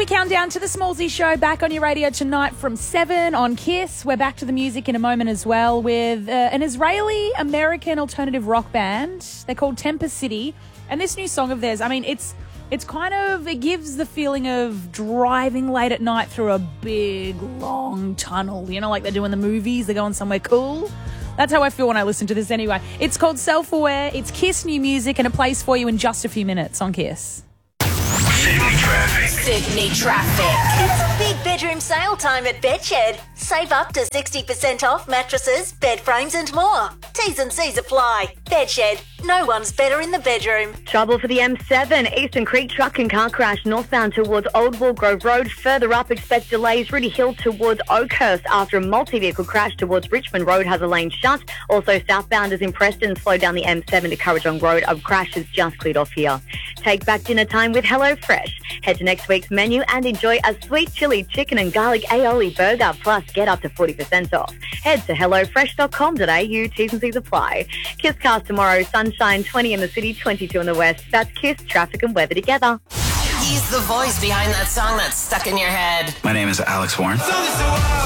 Happy countdown to the Smallsy Show, back on your radio tonight from 7 on KISS. We're back to the music in a moment as well with an Israeli-American alternative rock band. They're called Tempest City. And this new song of theirs, I mean, it gives the feeling of driving late at night through a big, long tunnel. You know, like they do in the movies, they're going somewhere cool. That's how I feel when I listen to this anyway. It's called Self-Aware, it's KISS new music, and it plays for you in just a few minutes on KISS. Sydney Traffic. It's big bedroom sale time at Bedshed. Save up to 60% off mattresses, bed frames and more. T's and C's apply. Bedshed. No one's better in the bedroom. Trouble for the M7. Eastern Creek truck and car crash northbound towards Old Walgrove Road. Further up, expect delays. Ruddy Hill towards Oakhurst after a multi-vehicle crash towards Richmond Road has a lane shut. Also, southbounders in Preston slow down the M7 to Currajong Road. A crash has just cleared off here. Take back dinner time with HelloFresh. Head to next week's menu and enjoy a sweet chili chicken and garlic aioli burger. Plus, get up to 40% off. Head to hellofresh.com.au. T's and C's apply. KISS cast tomorrow. Sunshine 20 in the city, 22 in the west. That's KISS, traffic and weather together. He's the voice behind that song that's stuck in your head. My name is Alex Warren.